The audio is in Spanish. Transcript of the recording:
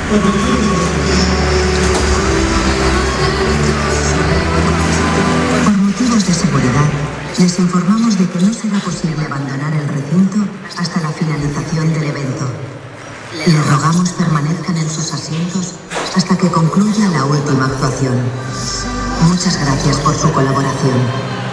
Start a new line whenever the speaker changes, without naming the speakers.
Por motivos de seguridad, les informamos de que no será posible abandonar el recinto hasta la finalización del evento. Les rogamos permanezcan en sus asientos hasta que concluya la última actuación. Muchas gracias por su colaboración.